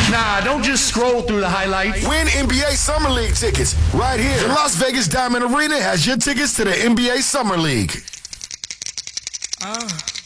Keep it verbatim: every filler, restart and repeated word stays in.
Nah, don't just scroll through the highlights. Win N B A Summer League tickets right here. The Las Vegas Diamond Arena has your tickets to the N B A Summer League. Uh.